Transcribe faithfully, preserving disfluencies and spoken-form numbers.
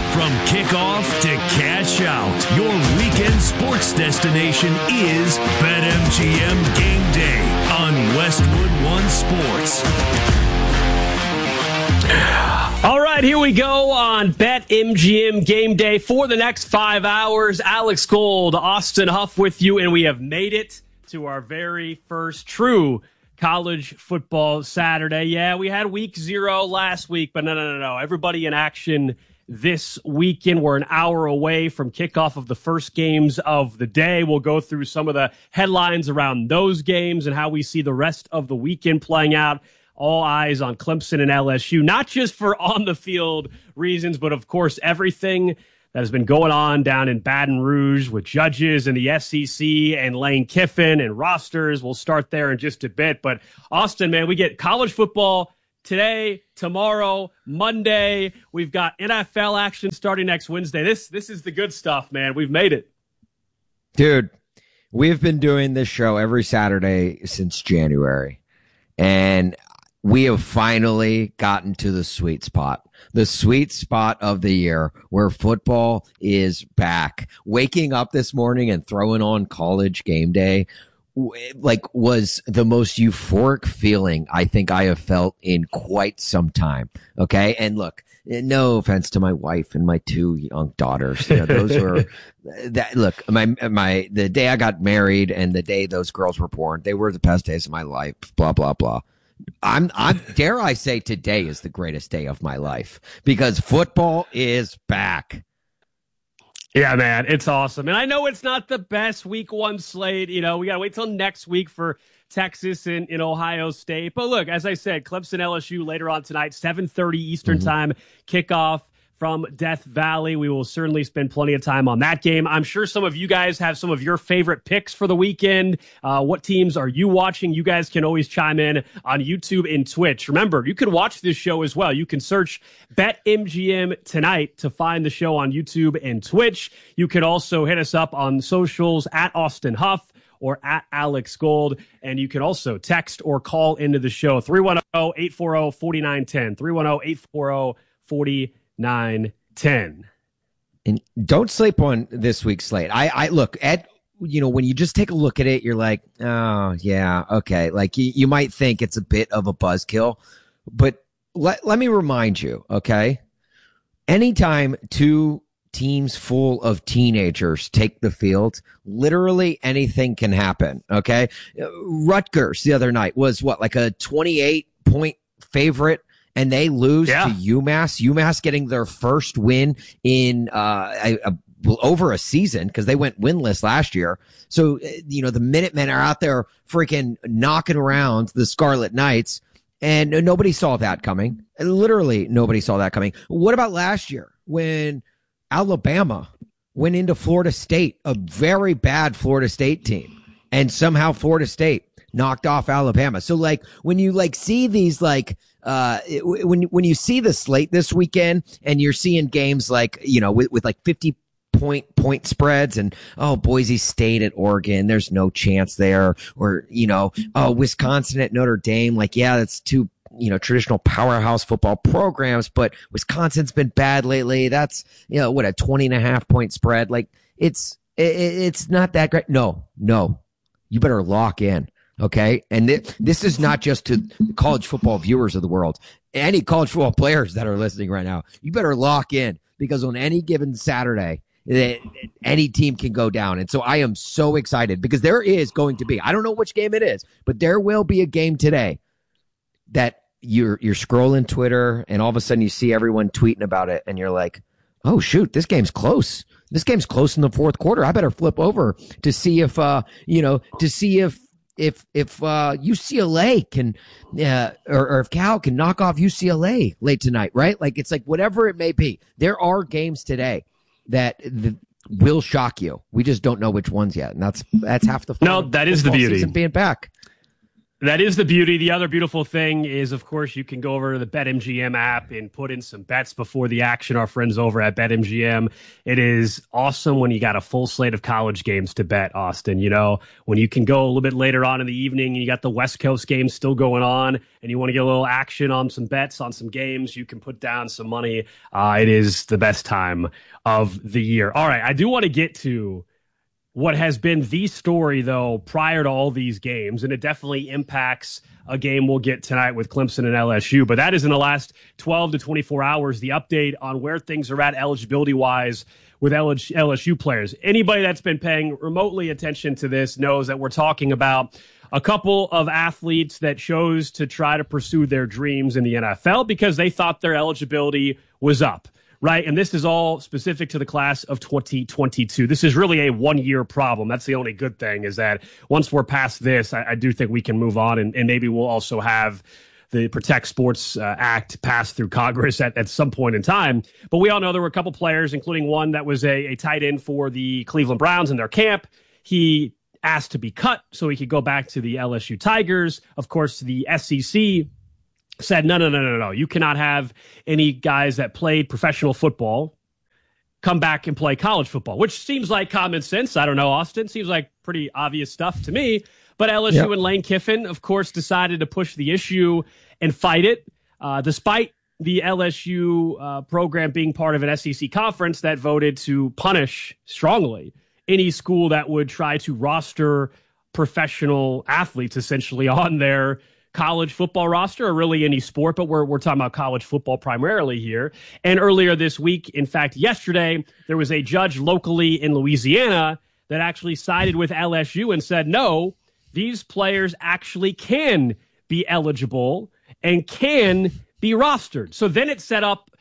From kickoff to cash out, your weekend sports destination is BetMGM Game Day on Westwood One Sports. All right, here we go on BetMGM Game Day for the next five hours. Alex Gold, Austin Huff with you, and we have made it to our very first true college football Saturday. Yeah, we had week zero last week, but no, no, no, no. Everybody in action this weekend. We're an hour away from kickoff of the first games of the day. We'll go through some of the headlines around those games and how we see the rest of the weekend playing out. All eyes on Clemson and L S U, not just for on-the-field reasons, but, of course, everything that has been going on down in Baton Rouge with judges and the S E C and Lane Kiffin and rosters. We'll start there in just a bit. But, Austin, man, we get college football today, tomorrow, Monday. We've got N F L action starting next Wednesday. This this is the good stuff, man. We've made it. Dude, we've been doing this show every Saturday since January. And we have finally gotten to the sweet spot, the sweet spot of the year where football is back. Waking up this morning and throwing on College Game Day, like, was the most euphoric feeling I think I have felt in quite some time. Okay. And look, no offense to my wife and my two young daughters. You know, those were that look, my, my, the day I got married and the day those girls were born, they were the best days of my life, blah, blah, blah. I'm, I'm, dare I say today is the greatest day of my life because football is back. Yeah, man, it's awesome. And I know it's not the best week one slate. You know, we got to wait till next week for Texas and in Ohio State. But look, as I said, Clemson L S U later on tonight, seven thirty Eastern mm-hmm. time kickoff from Death Valley. We will certainly spend plenty of time on that game. I'm sure some of you guys have some of your favorite picks for the weekend. Uh, what teams are you watching? You guys can always chime in on YouTube and Twitch. Remember, you can watch this show as well. You can search BetMGM Tonight to find the show on YouTube and Twitch. You can also hit us up on socials at Austin Huff or at Alex Gold. And you can also text or call into the show, three one zero, eight four zero, four nine one zero, three one zero, eight four zero, four nine one zero. Nine, ten. And don't sleep on this week's slate. I, I look at, you know, when you just take a look at it, you're like, oh, yeah, okay. Like you, you might think it's a bit of a buzzkill, but let, let me remind you, okay? Anytime two teams full of teenagers take the field, literally anything can happen, okay? Rutgers the other night was what, like a twenty-eight point favorite, and they lose yeah. to UMass. UMass getting their first win in uh, a, a, over a season because they went winless last year. So, you know, the Minutemen are out there freaking knocking around the Scarlet Knights, and nobody saw that coming. Literally, nobody saw that coming. What about last year when Alabama went into Florida State, a very bad Florida State team, and somehow Florida State knocked off Alabama? So, like, when you, like, see these, like, uh, when, when you see the slate this weekend and you're seeing games like, you know, with, with like fifty point point spreads and, oh, Boise State at Oregon, there's no chance there. Or, you know, oh, Wisconsin at Notre Dame. Like, yeah, that's two, you know, traditional powerhouse football programs, but Wisconsin's been bad lately. That's, you know, what, a twenty and a half point spread. Like, it's, it, it's not that great. No, no, you better lock in. Okay. And th- this is not just to the college football viewers of the world, any college football players that are listening right now. You better lock in because on any given Saturday, any team can go down. And so I am so excited because there is going to be, I don't know which game it is, but there will be a game today that you're, you're scrolling Twitter and all of a sudden you see everyone tweeting about it. And you're like, oh shoot, this game's close. This game's close in the fourth quarter. I better flip over to see if, uh, you know, to see if, If if uh, U C L A can, uh, or, or if Cal can knock off U C L A late tonight, right? Like, it's like whatever it may be. There are games today that the, will shock you. We just don't know which ones yet, and that's that's half the fun. No, that is the beauty. Being back. That is the beauty. The other beautiful thing is, of course, you can go over to the BetMGM app and put in some bets before the action. Our friends over at BetMGM. It is awesome when you got a full slate of college games to bet, Austin. You know, when you can go a little bit later on in the evening and you got the West Coast games still going on and you want to get a little action on some bets on some games, you can put down some money. Uh, it is the best time of the year. All right, I do want to get to what has been the story, though, prior to all these games, and it definitely impacts a game we'll get tonight with Clemson and L S U, but that is in the last twelve to twenty-four hours, the update on where things are at eligibility-wise with L S U players. Anybody that's been paying remotely attention to this knows that we're talking about a couple of athletes that chose to try to pursue their dreams in the N F L because they thought their eligibility was up. Right, and this is all specific to the class of twenty twenty-two. This is really a one-year problem. That's the only good thing, is that once we're past this, I, I do think we can move on, and, and maybe we'll also have the Protect Sports uh, Act passed through Congress at, at some point in time. But we all know there were a couple players, including one that was a, a tight end for the Cleveland Browns in their camp. He asked to be cut so he could go back to the L S U Tigers. Of course, the S E C said, no, no, no, no, no. You cannot have any guys that played professional football come back and play college football, which seems like common sense. I don't know, Austin. Seems like pretty obvious stuff to me. But L S U yep. and Lane Kiffin, of course, decided to push the issue and fight it, uh, despite the L S U uh, program being part of an S E C conference that voted to punish strongly any school that would try to roster professional athletes essentially on their college football roster, or really any sport, but we're we're talking about college football primarily here. And earlier this week, in fact, yesterday, there was a judge locally in Louisiana that actually sided with L S U and said, no, these players actually can be eligible and can be rostered. So then it set up